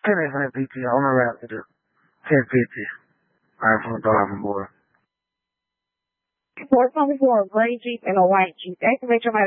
10 from that PTO. I'm gonna wrap it up. 1050. Alright, from the driving board. 424, a gray Jeep and a white Jeep. Activate your